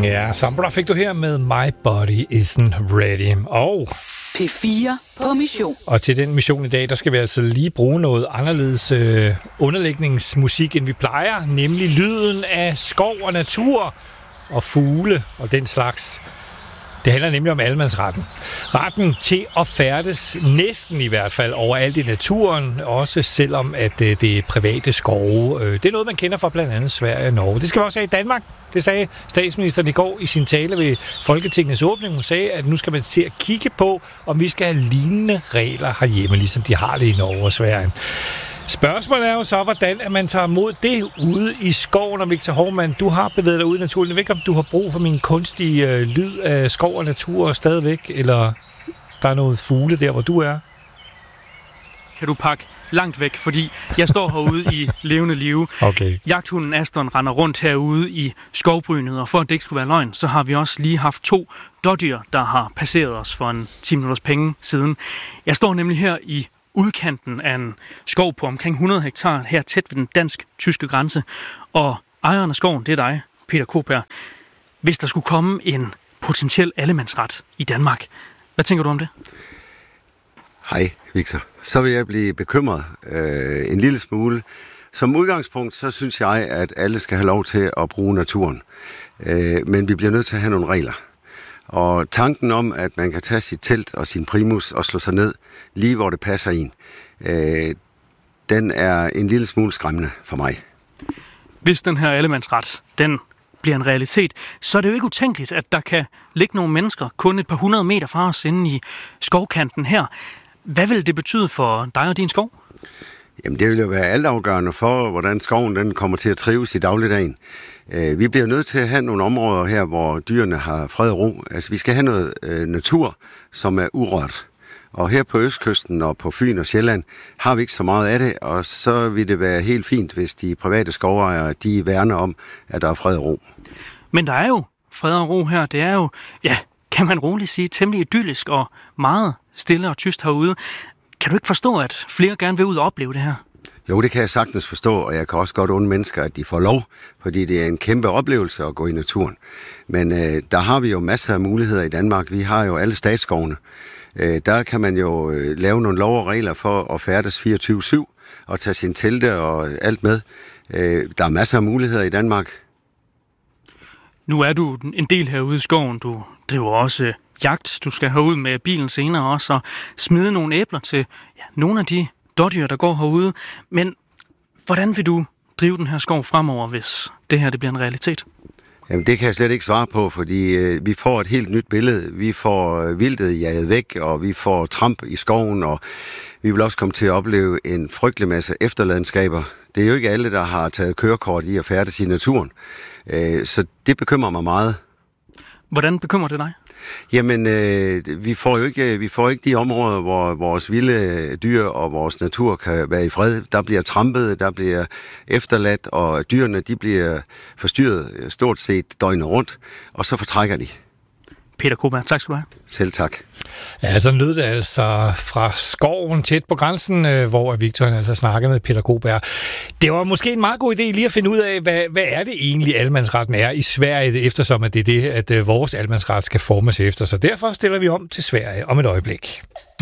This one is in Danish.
Ja, Sombra fik du her med My Body Isn't Ready. Og P4 på mission. Og til den mission i dag, der skal vi altså lige bruge noget anderledes underlægningsmusik, end vi plejer. Nemlig lyden af skov og natur og fugle og den slags. Det handler nemlig om allemandsretten. Retten til at færdes næsten i hvert fald overalt i naturen, også selvom at det er private skove. Det er noget, man kender fra blandt andet Sverige og Norge. Det skal vi også have i Danmark. Det sagde statsministeren i går i sin tale ved Folketingets åbning. Hun sagde, at nu skal man til at kigge på, om vi skal have lignende regler herhjemme, ligesom de har det i Norge og Sverige. Spørgsmålet er jo så, hvordan man tager imod det ude i skoven. Og Victor Hovmand, du har bevæget dig ud i naturen. Jeg ved ikke, om du har brug for min kunstige lyd af skov og natur stadigvæk, eller der er noget fugle der, hvor du er? Kan du pakke langt væk, fordi jeg står herude i levende live. Okay. Jagthunden Aston render rundt herude i skovbrynet, og for at det ikke skulle være løgn, så har vi også lige haft 2 dådyr, der har passeret os for en 10 minutters penge siden. Jeg står nemlig her i udkanten af en skov på omkring 100 hektar, her tæt ved den dansk-tyske grænse. Og ejeren af skoven, det er dig, Peter Kobær. Hvis der skulle komme en potentiel allemandsret i Danmark, hvad tænker du om det? Hej, Victor. Så vil jeg blive bekymret en lille smule. Som udgangspunkt, så synes jeg, at alle skal have lov til at bruge naturen. Men vi bliver nødt til at have nogle regler. Og tanken om, at man kan tage sit telt og sin primus og slå sig ned, lige hvor det passer ind, den er en lille smule skræmmende for mig. Hvis den her allemandsret, den bliver en realitet, så er det jo ikke utænkeligt, at der kan ligge nogle mennesker kun et par 100 meter fra os inde i skovkanten her. Hvad vil det betyde for dig og din skov? Jamen det vil jo være altafgørende for, hvordan skoven den kommer til at trives i dagligdagen. Vi bliver nødt til at have nogle områder her, hvor dyrene har fred og ro. Altså vi skal have noget natur, som er urørt. Og her på Østkysten og på Fyn og Sjælland har vi ikke så meget af det, og så vil det være helt fint, hvis de private skovejere, de værner om, at der er fred og ro. Men der er jo fred og ro her. Det er jo, ja, kan man roligt sige, temmelig idyllisk og meget stille og tyst herude. Kan du ikke forstå, at flere gerne vil ud og opleve det her? Jo, det kan jeg sagtens forstå, og jeg kan også godt unde mennesker, at de får lov, fordi det er en kæmpe oplevelse at gå i naturen. Men der har vi jo masser af muligheder i Danmark. Vi har jo alle statsskovene. Der kan man jo lave nogle lov og regler for at færdes 24/7 og tage sin telte og alt med. Der er masser af muligheder i Danmark. Nu er du en del herude i skoven. Du driver også jagt. Du skal herud med bilen senere også og smide nogle æbler til nogle af de dårdyr, der går herude. Men hvordan vil du drive den her skov fremover, hvis det her det bliver en realitet? Jamen det kan jeg slet ikke svare på, fordi vi får et helt nyt billede. Vi får vildtet jaget væk, og vi får tramp i skoven, og vi vil også komme til at opleve en frygtelig masse efterladenskaber. Det er jo ikke alle, der har taget kørekort i at færdes i naturen. Så det bekymrer mig meget. Hvordan bekymrer det dig? Jamen, vi får ikke de områder, hvor vores vilde dyr og vores natur kan være i fred. Der bliver trampet, der bliver efterladt, og dyrene de bliver forstyrret stort set døgnet rundt, og så fortrækker de. Peter Kobær, tak skal du have. Selv tak. Ja, så lød det altså fra skoven tæt på grænsen, hvor Victor altså snakkede med Peter Kobær. Det var måske en meget god idé lige at finde ud af, hvad er det egentlig, allemandsretten er i Sverige, eftersom at det er det, at vores allemandsret skal formes efter. Så derfor stiller vi om til Sverige om et øjeblik.